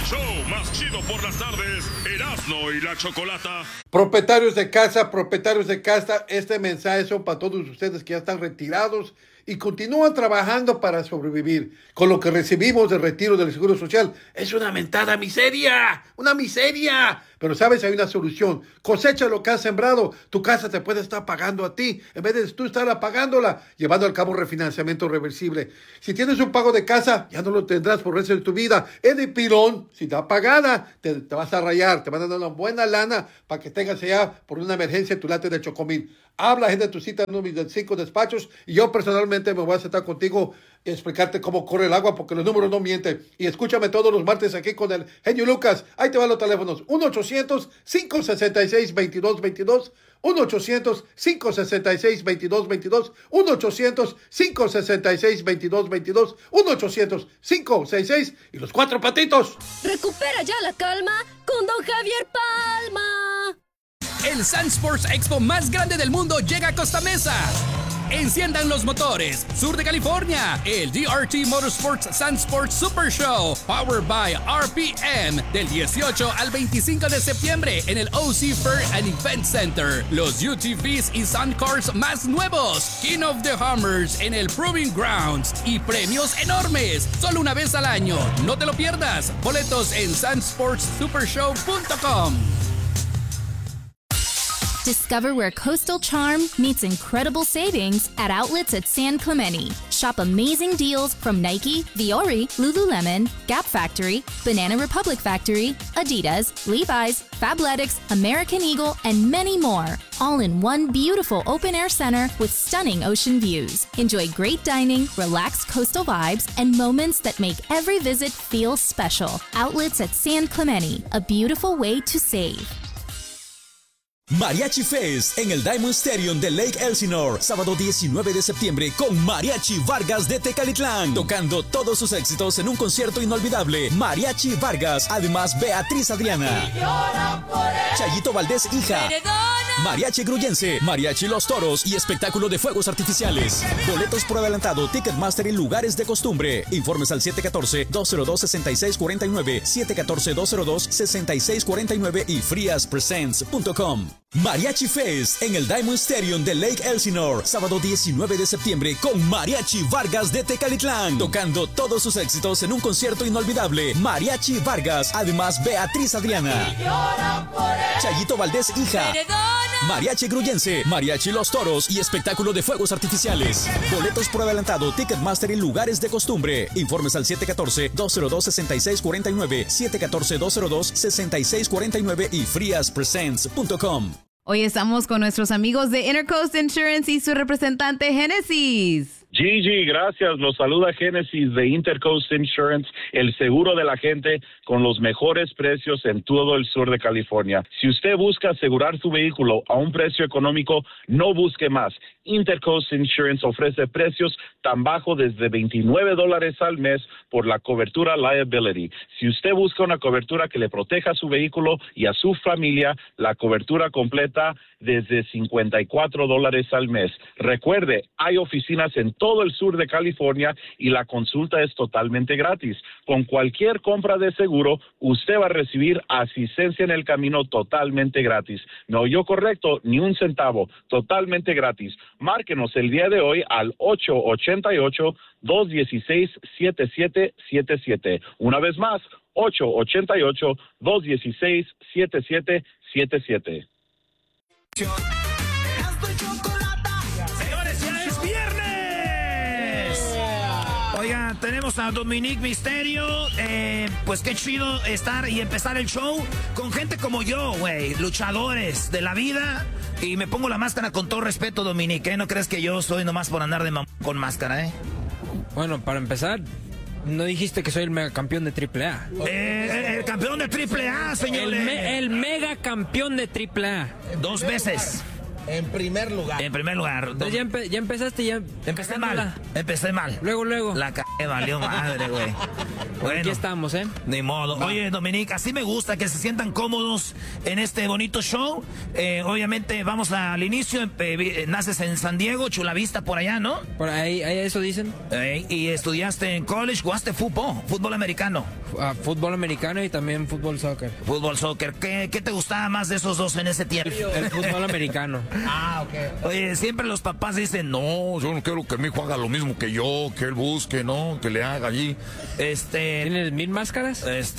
show más chido por las tardes, Erasmo y la Chocolata. Propietarios de casa, este mensaje son para todos ustedes que ya están retirados y continúan trabajando para sobrevivir. Con lo que recibimos de retiro del Seguro Social es una mentada miseria, una miseria. Pero sabes, hay una solución. Cosecha lo que has sembrado. Tu casa te puede estar pagando a ti, en vez de tú estar pagándola, llevando al cabo refinanciamiento reversible. Si tienes un pago de casa, ya no lo tendrás por el resto de tu vida. Es de pilón. Si está pagada, te vas a rayar. Te van a dar una buena lana para que tengas allá por una emergencia tu late de Chocomil. Habla, gente, tu cita en mis 5 despachos y yo personalmente me voy a sentar contigo y explicarte cómo corre el agua porque los números no mienten. Y escúchame todos los martes aquí con el genio Lucas. Ahí te van los teléfonos. 1-800-566-2222. 1-800-566-2222. 1-800-566-2222. 1-800-566 y los 4 patitos. Recupera ya la calma con Don Javier Palma. El Sun Sports Expo más grande del mundo llega a Costa Mesa. Enciendan los motores, sur de California, el DRT Motorsports Sun Sports Super Show, powered by RPM, del 18 al 25 de septiembre en el OC Fair and Event Center. Los UTVs y Sun Cars más nuevos, King of the Hammers en el Proving Grounds y premios enormes, solo una vez al año. No te lo pierdas. Boletos en sunsportssupershow.com. Discover where coastal charm meets incredible savings at outlets at San Clemente. Shop amazing deals from Nike, Viore, Lululemon, Gap Factory, Banana Republic Factory, Adidas, Levi's, Fabletics, American Eagle, and many more. All in one beautiful open-air center with stunning ocean views. Enjoy great dining, relaxed coastal vibes, and moments that make every visit feel special. Outlets at San Clemente, a beautiful way to save. Mariachi Fest en el Diamond Stadium de Lake Elsinore, sábado 19 de septiembre con Mariachi Vargas de Tecalitlán, tocando todos sus éxitos en un concierto inolvidable. Mariachi Vargas, además Beatriz Adriana, Chayito Valdés hija, Mariachi Gruyense, Mariachi Los Toros y espectáculo de fuegos artificiales. Boletos por adelantado, Ticketmaster y lugares de costumbre. Informes al 714-202-6649, 714-202-6649 y friaspresents.com. Mariachi Fest en el Diamond Stadium de Lake Elsinore, sábado 19 de septiembre con Mariachi Vargas de Tecalitlán, tocando todos sus éxitos en un concierto inolvidable. Mariachi Vargas, además Beatriz Adriana, Chayito Valdés hija, Mariachi Gruyense, Mariachi Los Toros y espectáculo de fuegos artificiales. Boletos por adelantado, Ticketmaster y lugares de costumbre. Informes al 714-202-6649, 714-202-6649 y friaspresents.com. Hoy estamos con nuestros amigos de Intercoast Insurance y su representante Génesis. Gigi, gracias. Los saluda Génesis de Intercoast Insurance, el seguro de la gente con los mejores precios en todo el sur de California. Si usted busca asegurar su vehículo a un precio económico, no busque más. Intercoast Insurance ofrece precios tan bajos desde $29 al mes por la cobertura liability. Si usted busca una cobertura que le proteja a su vehículo y a su familia, la cobertura completa desde $54 al mes. Recuerde, hay oficinas en todo el sur de California y la consulta es totalmente gratis. Con cualquier compra de seguro, usted va a recibir asistencia en el camino totalmente gratis. ¿Me oyó correcto? Ni un centavo, totalmente gratis. Márquenos el día de hoy al 888-216-7777. Una vez más, 888-216-7777. Señores, ya es viernes. Oigan, tenemos a Dominic Mysterio. Pues qué chido estar y empezar el show con gente como yo, güey, luchadores de la vida. Y me pongo la máscara con todo respeto, Dominic, ¿eh? No crees que yo soy nomás por andar de con máscara, ¿eh? Bueno, para empezar, no dijiste que soy el megacampeón de AAA. El campeón de AAA, señores. El mega campeón de AAA. 2 veces. En primer lugar. En primer lugar. Entonces ya empezaste, ya. Empecé mal. Luego. La valió madre, güey. Bueno, aquí estamos, ¿eh? Ni modo. Oye, Dominic, así me gusta que se sientan cómodos en este bonito show. Obviamente, vamos al inicio. Naces en San Diego, Chula Vista, por allá, ¿no? Por ahí eso dicen. Y estudiaste en college, jugaste fútbol americano. Fútbol americano y también fútbol soccer. Fútbol soccer. ¿Qué te gustaba más de esos dos en ese tiempo? El fútbol americano. Ok. Oye, siempre los papás dicen, No, yo no quiero que mi hijo haga lo mismo que yo, que él busque, ¿no? Que le haga allí. ¿Tienes 1000 máscaras?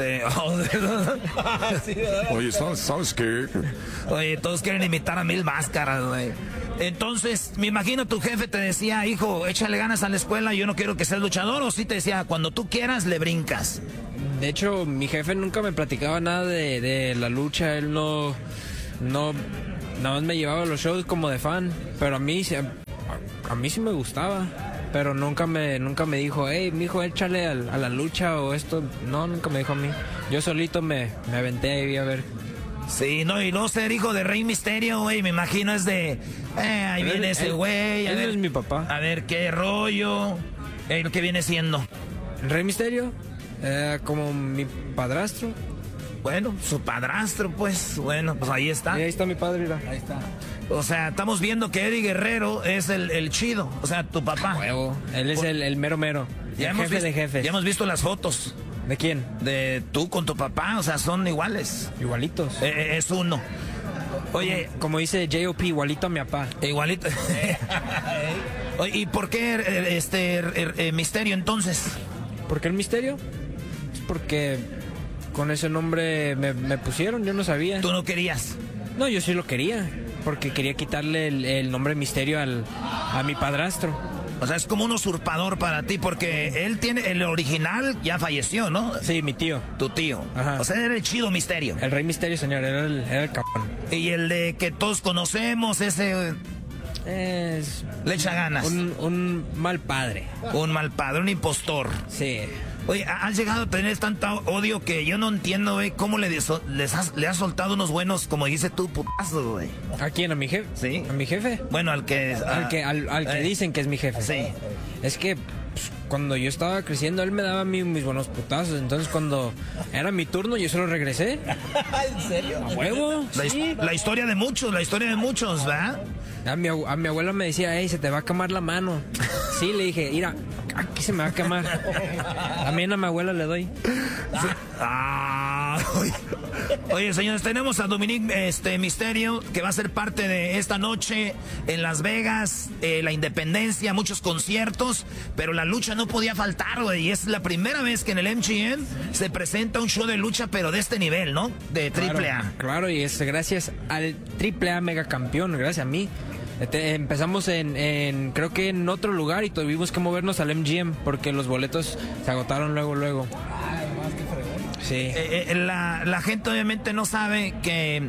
Oye, ¿sabes qué? Oye, todos quieren imitar a 1000 máscaras, güey. Entonces, me imagino tu jefe te decía, hijo, échale ganas a la escuela, yo no quiero que seas luchador, o sí te decía, cuando tú quieras, le brincas. De hecho, mi jefe nunca me platicaba nada de la lucha, él no, nada más me llevaba a los shows como de fan, pero a mí sí me gustaba. Pero nunca me dijo, hey, mijo, échale a la lucha o esto. No, nunca me dijo a mí. Yo solito me aventé ahí a ver. Sí, no, y no ser hijo de Rey Misterio, güey, me imagino es de... ahí viene ese güey. Él es mi papá. A ver, qué rollo. ¿Qué viene siendo? ¿El Rey Misterio? Como mi padrastro. Bueno, su padrastro, pues. Bueno, pues ahí está. Y ahí está mi padre, mira. Ahí está. O sea, estamos viendo que Eddie Guerrero es el chido. O sea, tu papá. Huevo. Él es el mero mero. El jefe de jefes. Ya hemos visto las fotos. ¿De quién? De tú con tu papá. O sea, son iguales. Igualitos. Es uno. Oye. Como dice J.O.P., igualito a mi papá. Igualito. Oye, ¿y por qué Misterio entonces? ¿Por qué el Misterio? Es porque con ese nombre me pusieron, yo no sabía. ¿Tú no querías? No, yo sí lo quería, porque quería quitarle el nombre Misterio a mi padrastro. O sea, es como un usurpador para ti, porque él tiene el original, ya falleció, ¿no? Sí, mi tío. Tu tío. Ajá. O sea, era el chido Misterio. El Rey Misterio, señor, era el cabrón. Y el de que todos conocemos, ese... le echa ganas. Un mal padre. Un mal padre, un impostor. Sí. Oye, has llegado a tener tanto odio que yo no entiendo, güey, cómo le has soltado unos buenos, como dice tú, putazo, güey. ¿A quién? ¿A mi jefe? Sí. ¿A mi jefe? Bueno, al que dicen que es mi jefe. Sí. Es que pues, cuando yo estaba creciendo, él me daba a mí mis buenos putazos. Entonces, cuando era mi turno, yo se lo regresé. ¿En serio? ¿A huevo? Sí. La historia de muchos, ¿verdad? A mi abuela me decía, hey, se te va a quemar la mano. Sí, le dije, mira, aquí se me va a quemar. También a mi abuela le doy. Oye, señores, tenemos a Dominic Misterio, que va a ser parte de esta noche en Las Vegas, la Independencia, muchos conciertos, pero la lucha no podía faltar, güey. Y es la primera vez que en el MGM se presenta un show de lucha, pero de este nivel, ¿no? De AAA. Claro, y es gracias al AAA Mega Campeón, gracias a mí. Empezamos creo que en otro lugar y tuvimos que movernos al MGM porque los boletos se agotaron luego. Sí. La gente obviamente no sabe que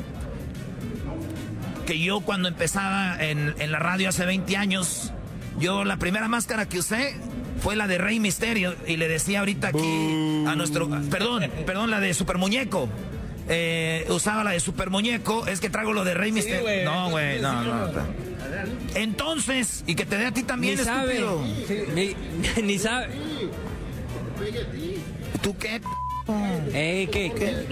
yo cuando empezaba en la radio hace 20 años, yo la primera máscara que usé fue la de Rey Misterio y le decía ahorita aquí a nuestro... Perdón, la de Super Muñeco. Usaba la de Super Muñeco, es que traigo lo de Rey Misterio. Güey. No, güey, no. Entonces, y que te dé a ti también, ni estúpido. Sabe. Ni sabe. ¿Tú qué? ¿Qué?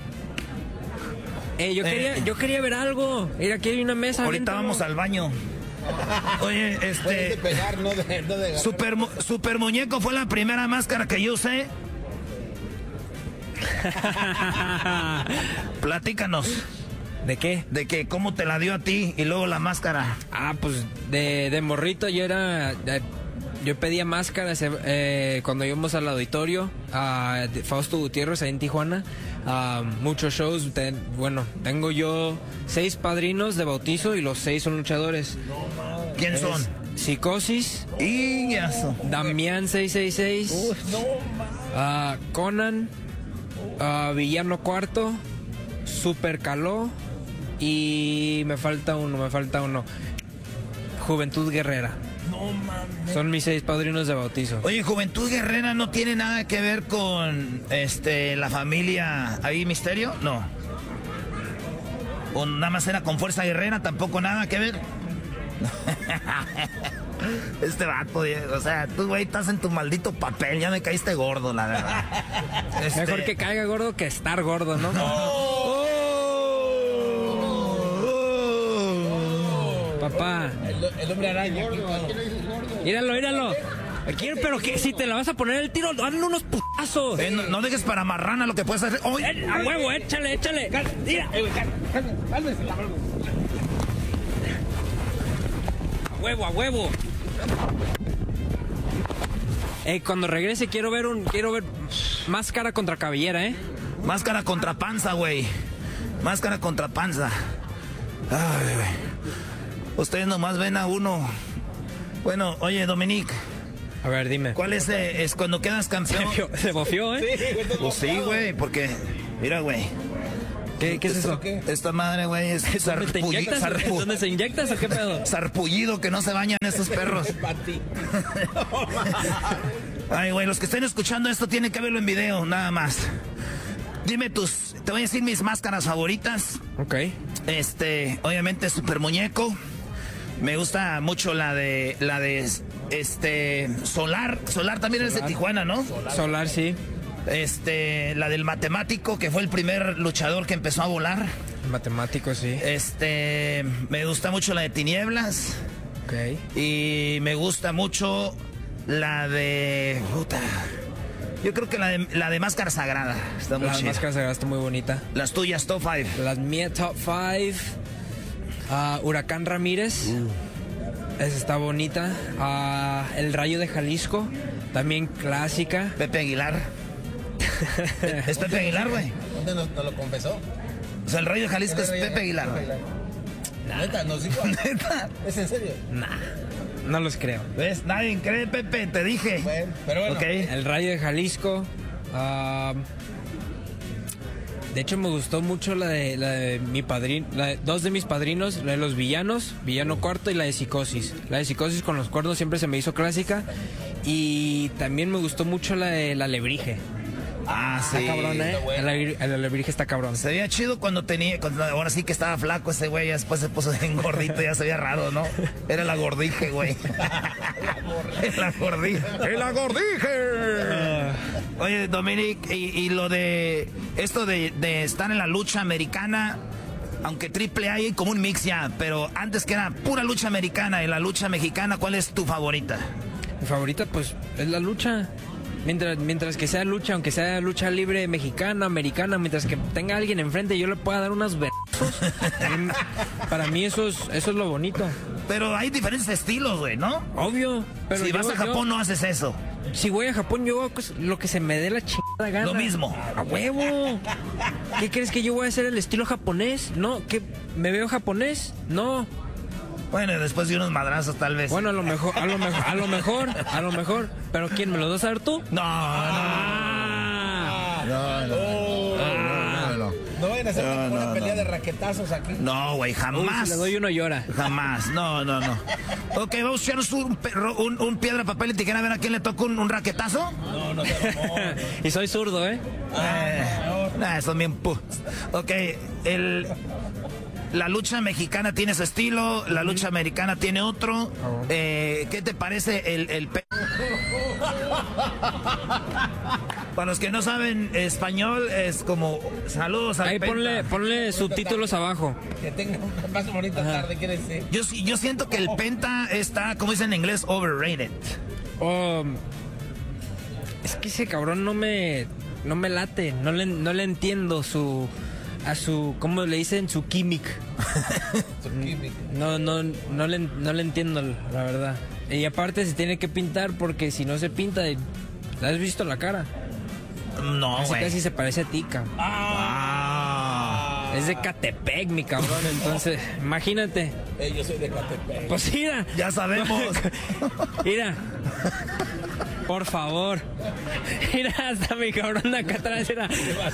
Yo quería ver algo. Mira, aquí hay una mesa. Ahorita vamos al baño. Oye, de pegar, no de Super Muñeco fue la primera máscara que yo usé. Platícanos. ¿De qué? De que cómo te la dio a ti y luego la máscara. Pues de morrito yo pedía máscaras cuando íbamos al auditorio de Fausto Gutiérrez ahí en Tijuana. Muchos shows. Tengo yo 6 padrinos de bautizo y los 6 son luchadores. ¿Quién son? Psicosis. Y eso. Damián 666. Conan. Villano Cuarto. Super Caló. Y me falta uno. Juventud Guerrera. No mames. Son mis 6 padrinos de bautizo. Oye, Juventud Guerrera no tiene nada que ver con la familia ahí Misterio, no. ¿O nada más era con fuerza guerrera? Tampoco nada que ver. Este vato, o sea, tú, güey, estás en tu maldito papel. Ya me caíste gordo, la verdad. Mejor que caiga gordo que estar gordo, ¿no? Papá. El hombre araña. Míralo. Pero que si te la vas a poner el tiro, dale unos putazos. No dejes para marrana lo que puedes hacer. ¡Oh! A huevo, échale. Mira. A huevo. Cuando regrese quiero ver máscara contra cabellera, Máscara contra panza, güey. Máscara contra panza. Ay, güey. Ustedes nomás ven a uno. Bueno, oye, Dominic. A ver, dime. ¿Cuál es cuando quedas campeón? Se bofió, Pues sí, güey, porque... Mira, güey. ¿Qué es eso? Esta madre, güey, es ¿Dónde se inyectas o qué pedo? Sarpullido, que no se bañan estos perros. Ay, güey, los que estén escuchando esto tienen que verlo en video, nada más. Dime te voy a decir mis máscaras favoritas. Ok. Obviamente Super Muñeco. Me gusta mucho la de Solar. Solar también es de Tijuana, ¿no? Solar, sí. La del Matemático, que fue el primer luchador que empezó a volar. El Matemático, sí. Me gusta mucho la de Tinieblas. Ok. Y me gusta mucho la de... Puta. Yo creo que la de Máscara Sagrada está muy chida. La Máscara Sagrada está muy bonita. Las tuyas, top 5. Las mías, top 5. Huracán Ramírez. Esa está bonita. El Rayo de Jalisco. También clásica. Pepe Aguilar. ¿Es Pepe Aguilar, güey? ¿Dónde nos lo confesó? O sea, el Rayo de Jalisco es Pepe Aguilar. Neta, nos dijo. ¿Neta? ¿Es en serio? Nah, no los creo. ¿Ves? Nadie cree, Pepe, te dije. Bueno, pero bueno. Okay. El Rayo de Jalisco. De hecho, me gustó mucho la de mi padrino, dos de mis padrinos, la de los villanos, Villano Cuarto y la de Psicosis. La de Psicosis con los cuernos siempre se me hizo clásica. Y también me gustó mucho la de la Alebrije. Ah, sí. Está cabrón, El Alebrije está cabrón. Se veía chido cuando ahora sí que estaba flaco ese güey, después se puso bien gordito, ya se veía raro, ¿no? Era la gordije, güey. La gordije. ¡La gordije! Oye, Dominic, y lo de esto de estar en la lucha americana, aunque AAA hay como un mix ya, pero antes que era pura lucha americana y la lucha mexicana, ¿cuál es tu favorita? Mi favorita, pues, es la lucha. Mientras que sea lucha, aunque sea lucha libre mexicana, americana, mientras que tenga alguien enfrente y yo le pueda dar unas besos, para mí eso es lo bonito. Pero hay diferentes estilos, güey, ¿no? Obvio. Pero si vas a Japón no haces eso. Si voy a Japón yo hago lo que se me dé la chingada gana. Lo mismo. ¡A huevo! ¿Qué crees que yo voy a hacer el estilo japonés? ¿No? ¿Que me veo japonés? No. Bueno, después de unos madrazos tal vez. Bueno, a lo mejor. ¿Pero quién, me lo vas a dar tú? No. No vayan a hacer una pelea de raquetazos aquí. No, güey, jamás. Si le doy uno llora. Jamás, no. Ok, vamos a echarnos un piedra, papel y tijera a ver a quién le toca un raquetazo. No, Y soy zurdo, Son bien Ok, la lucha mexicana tiene su estilo, la lucha americana tiene otro. ¿Qué te parece el Para los que no saben español, es como saludos al ahí ponle subtítulos abajo. Que tenga una más bonita tarde, quiere decir. Yo siento que el Penta está, como dicen en inglés, overrated. Es que ese cabrón no me late, no le entiendo a su, ¿cómo le dicen? Su gimmick. No le entiendo, la verdad. Y aparte se tiene que pintar porque si no se pinta, ¿has visto la cara? No, güey. Casi se parece a ti, cabrón. Es de Catepec, mi cabrón, entonces, imagínate. Yo soy de Catepec. Pues mira. Ya sabemos. Mira. Por favor. Mira, hasta mi cabrón de acá atrás era.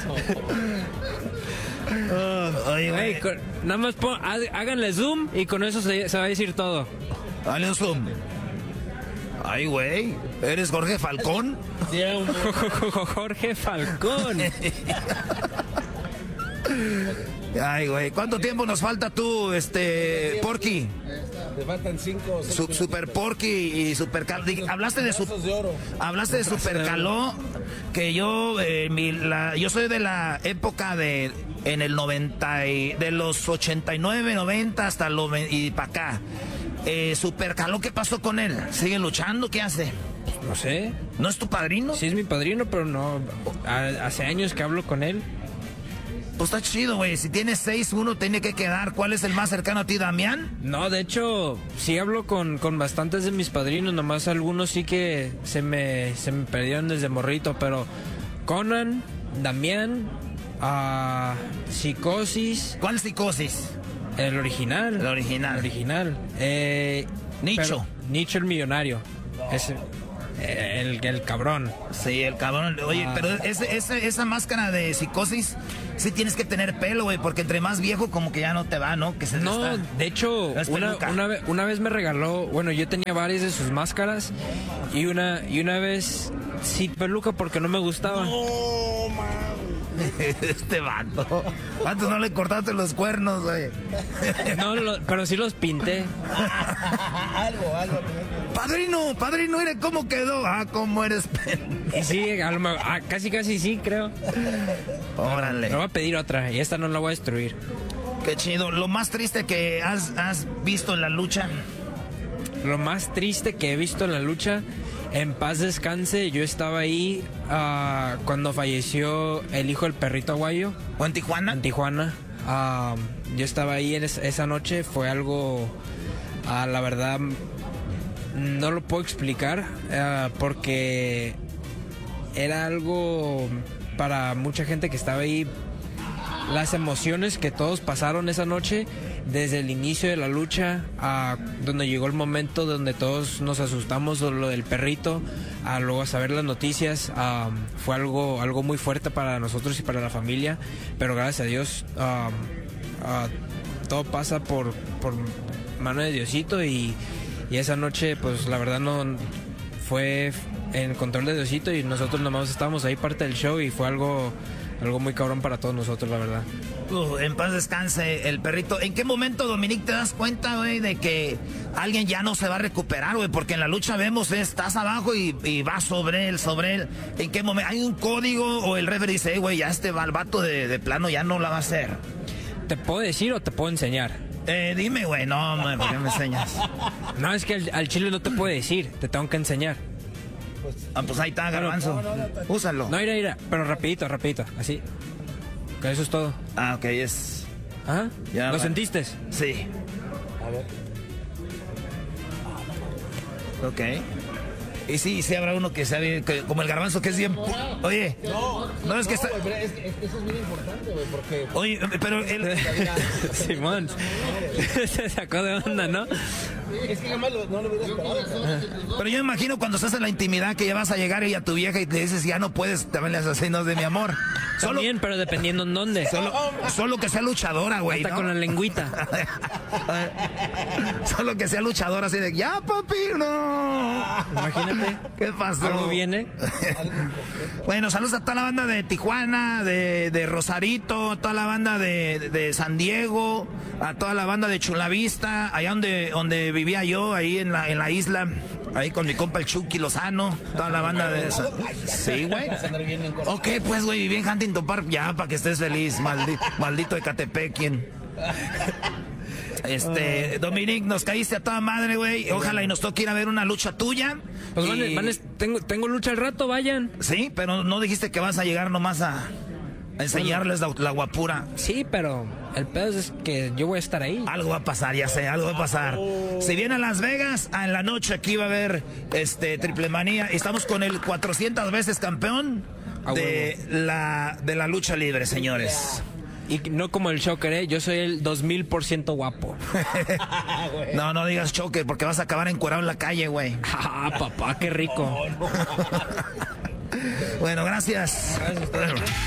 Oye, güey. Nada más háganle zoom y con eso se va a decir todo. Dale un zoom. Ay, güey. ¿Eres Jorge Falcón? Jorge Falcón. Ay, güey. ¿Cuánto tiempo nos falta tú, Porky? Te faltan 5. Super Porky y Super Caló. Hablaste de Super Caló, que yo soy de la época en el 90 de los 89, 90 hasta y para acá. Super Caló, ¿qué pasó con él? ¿Sigue luchando? ¿Qué hace? No sé. ¿No es tu padrino? Sí es mi padrino, pero no. Hace años que hablo con él. Pues está chido, güey. Si tienes 6, uno tiene que quedar. ¿Cuál es el más cercano a ti, Damián? No, de hecho, sí hablo con bastantes de mis padrinos. Nomás algunos sí que se me perdieron desde morrito. Pero Conan, Damián, Psicosis. ¿Cuál Psicosis? El original. El original. Nicho. Nicho el millonario. Ese. El cabrón. Sí, el cabrón. Oye, pero esa máscara de Psicosis, sí tienes que tener pelo, güey, porque entre más viejo como que ya no te va, ¿no? De hecho, una vez me regaló, bueno, yo tenía varias de sus máscaras y una vez sí peluca porque no me gustaba. No, man. Este vato. ¿Cuántos no le cortaste los cuernos, güey? No, pero sí los pinté. algo. Padrino, mire cómo quedó. ¿Cómo eres? Sí, casi sí, creo. Órale. Me voy a pedir otra y esta no la voy a destruir. Qué chido. ¿Lo más triste que has visto en la lucha? Lo más triste que he visto en la lucha, en paz descanse, yo estaba ahí cuando falleció el hijo del perrito aguayo. ¿O en Tijuana? En Tijuana. Yo estaba ahí esa noche, fue algo, la verdad, no lo puedo explicar, porque era algo para mucha gente que estaba ahí. Las emociones que todos pasaron esa noche, desde el inicio de la lucha, a donde llegó el momento donde todos nos asustamos de lo del perrito, a luego a saber las noticias, fue algo muy fuerte para nosotros y para la familia, pero gracias a Dios todo pasa por mano de Diosito y esa noche pues la verdad no fue en control de Diosito y nosotros nomás estábamos ahí parte del show y fue algo muy cabrón para todos nosotros, la verdad. En paz descanse el perrito. ¿En qué momento, Dominic, te das cuenta, güey, de que alguien ya no se va a recuperar, güey? Porque en la lucha vemos, estás abajo y vas sobre él. ¿En qué momento? ¿Hay un código o el referee dice, güey, ya vato de plano ya no la va a hacer? ¿Te puedo decir o te puedo enseñar? Dime, güey, no, ¿por qué me enseñas? No, es que al chile no te puedo decir, te tengo que enseñar. Pues ahí está, Garbanzo. Úsalo. No, mira, pero rapidito, así. Que eso es todo. Ok, es... ¿Ah? ¿Lo sentiste? Sí. A ver. Ok. Y sí habrá uno que sabe, como el Garbanzo, que es bien... Oye. No, es que está... Güey, es que eso es muy importante, güey, porque... Oye, pero él... Simón. Se sacó de onda, ¿no? Es que jamás no lo hubiera esperado. Pero yo me imagino cuando estás en la intimidad que ya vas a llegar y a tu vieja y te dices, ya no puedes, también las asesinos de mi amor. También, pero dependiendo en dónde. Solo que sea luchadora, güey. Hasta ¿no? con la lengüita. Solo que sea luchadora así de, ya, papi, no. Imagínate. ¿Qué pasó? Algo viene. Bueno, saludos a toda la banda de Tijuana, de Rosarito, toda la banda de San Diego, a toda la banda de Chulavista, allá donde vivía yo, ahí en la isla, ahí con mi compa el Chucky Lozano, toda la banda de... Sí, güey. Ok, pues, güey, viví en Huntington Park, ya, para que estés feliz, maldito Ecatepec, ¿quién? Dominic, nos caíste a toda madre, güey. Ojalá y nos toque ir a ver una lucha tuya. Pues tengo lucha al rato, vayan. Sí, pero no dijiste que vas a llegar nomás a enseñarles la guapura. Sí, pero el pedo es que yo voy a estar ahí. Algo va a pasar, ya sé, algo va a pasar. Si viene a Las Vegas, en la noche aquí va a haber Triple Manía. Estamos con el 400 veces campeón de la lucha libre, señores. Y no como el Shocker, yo soy el 2000% guapo. No digas Shocker, porque vas a acabar encuerado en la calle, güey. Papá, qué rico. Bueno, gracias.